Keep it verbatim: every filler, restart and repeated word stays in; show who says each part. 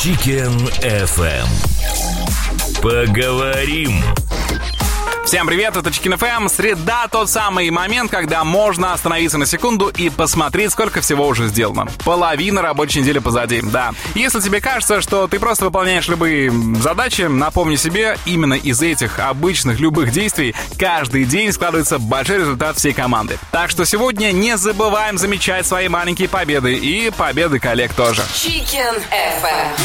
Speaker 1: Chicken эф эм. Поговорим.
Speaker 2: Всем привет, это Chicken эф эм. Среда — тот самый момент, когда можно остановиться на секунду и посмотреть, сколько всего уже сделано. Половина рабочей недели позади, да. Если тебе кажется, что ты просто выполняешь любые задачи, напомни себе, именно из этих обычных любых действий каждый день складывается большой результат всей команды. Так что сегодня не забываем замечать свои маленькие победы и победы коллег тоже.
Speaker 3: Chicken эф эм.